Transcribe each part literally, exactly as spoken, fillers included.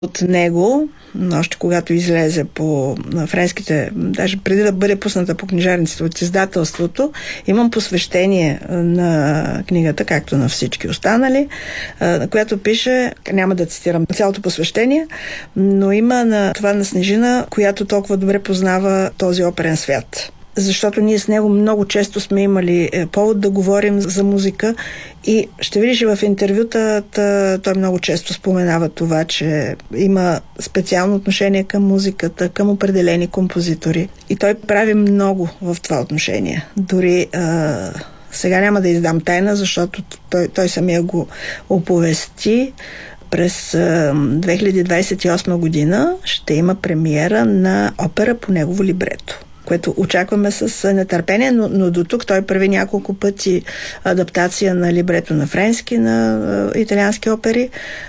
от него, още когато излезе по френските, даже преди да бъде пусната по книжарниците от издателството, имам посвещение на книгата, както на всички останали, на която пише, няма да цитирам цялото посвещение, но има на това на Снежина, която толкова добре познава този оперен свят. Защото ние с него много често сме имали повод да говорим за музика и ще видиш и в интервютата, той много често споменава това, че има специално отношение към музиката, към определени композитори. И той прави много в това отношение. Дори а, сега няма да издам тайна, защото той, той самия го оповести. През две хиляди двадесет и осма година ще има премиера на опера по негово либрето, което очакваме с нетърпение, но, но до тук той прави няколко пъти адаптация на либрето на френски, на италиански опери.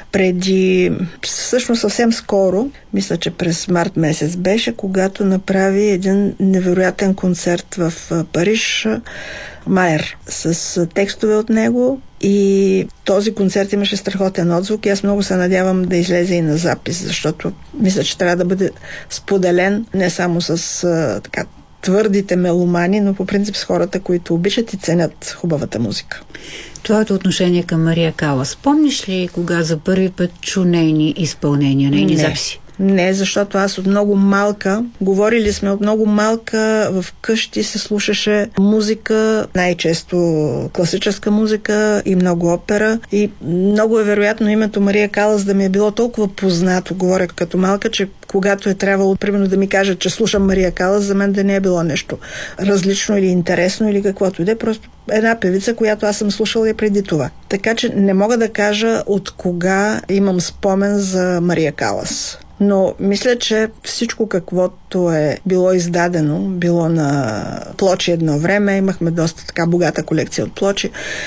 Преди, всъщност съвсем скоро, мисля, че през март месец беше, когато направи един невероятен концерт в Париж, Майер, с текстове от него, и този концерт имаше страхотен отзвук и аз много се надявам да излезе и на запис, защото мисля, че трябва да бъде споделен не само с а, така твърдите меломани, но по принцип с хората, които обичат и ценят хубавата музика. Твоето отношение към Мария Калас. Помниш ли кога за първи път чу нейни изпълнения, нейни Не. записи? Не, защото аз от много малка, говорили сме от много малка, в къщи се слушаше музика, най-често класическа музика и много опера. И много е вероятно името Мария Калас да ми е било толкова познато, говоря като малка, че когато е трябвало, примерно, да ми кажат, че слушам Мария Калас, за мен да не е било нещо различно или интересно или каквото и да е, просто една певица, която аз съм слушала и преди това. Така че не мога да кажа от кога имам спомен за Мария Калас. Но мисля, че всичко каквото е било издадено, било на плочи едно време, имахме доста така богата колекция от плочи,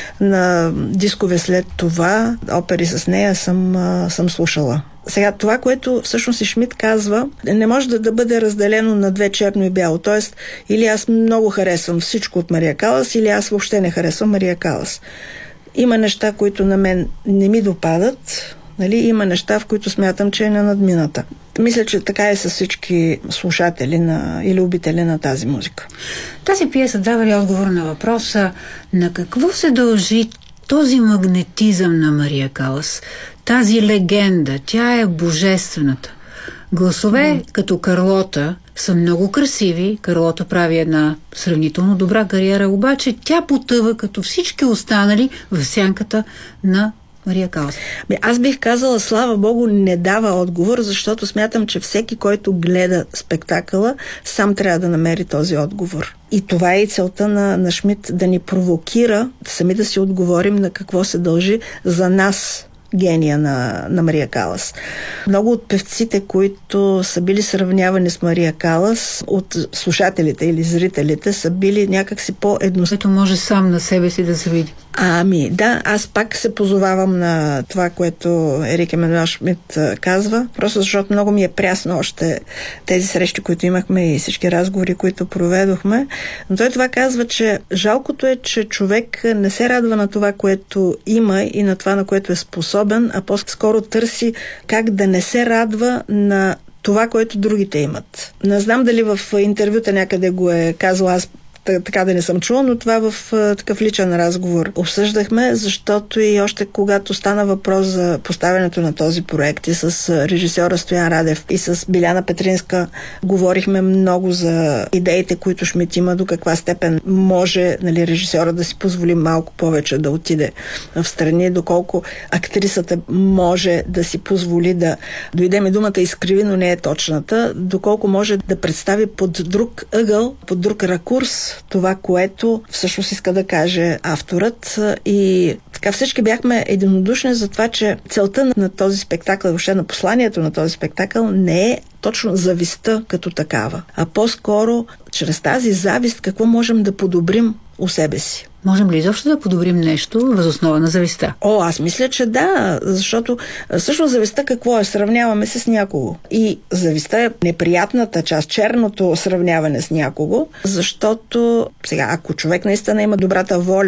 на дискове след това, опери с нея съм, съм слушала. Сега, това, което всъщност и Шмидт казва, не може да, да бъде разделено на две черно и бяло. Тоест, или аз много харесвам всичко от Мария Калас, или аз въобще не харесвам Мария Калас. Има неща, които на мен не ми допадат, нали? Има неща, в които смятам, че е на надмината. Мисля, че така е с всички слушатели на, или любители на тази музика. Тази пиеса дава ли отговор на въпроса на какво се дължи този магнетизъм на Мария Калас, тази легенда, тя е божествената. Гласове mm. като Карлота са много красиви, Карлота прави една сравнително добра кариера, обаче тя потъва като всички останали в сянката на Мария Калас. Аз бих казала, слава Богу, не дава отговор, защото смятам, че всеки, който гледа спектакъла, сам трябва да намери този отговор. И това е и целта на, на Шмидт, да ни провокира сами да си отговорим на какво се дължи за нас гения на, на Мария Калас. Много от певците, които са били сравнявани с Мария Калас, от слушателите или зрителите, са били някакси по-едностранни. Ето може сам на себе си да се види. Ами, да, аз пак се позовавам на това, което Ерик Емануел Шмидт казва, просто защото много ми е прясно още тези срещи, които имахме и всички разговори, които проведохме. Но той това казва, че жалкото е, че човек не се радва на това, което има и на това, на което е способен, а по-скоро търси как да не се радва на това, което другите имат. Не знам дали в интервюта някъде го е казал, аз така да не съм чула, но това в такъв личен разговор обсъждахме, защото и още когато стана въпрос за поставянето на този проект и с режисьора Стоян Радев и с Биляна Петринска говорихме много за идеите, които Шмидт има, до каква степен може, нали, режисьора да си позволи малко повече да отиде в страни, доколко актрисата може да си позволи да дойде ми думата изкриви, но не е точната, доколко може да представи под друг ъгъл, под друг ракурс това, което всъщност иска да каже авторът. И така всички бяхме единодушни за това, че целта на този спектакъл, въобще на посланието на този спектакъл не е точно завистта като такава, а по-скоро чрез тази завист какво можем да подобрим у себе си. Можем ли изобщо да подобрим нещо въз основа на завистта? О, аз мисля, че да, защото всъщност завистта какво е? Сравняваме се с някого. И завистта е неприятната част, черното сравняване с някого, защото сега, ако човек наистина има добрата воля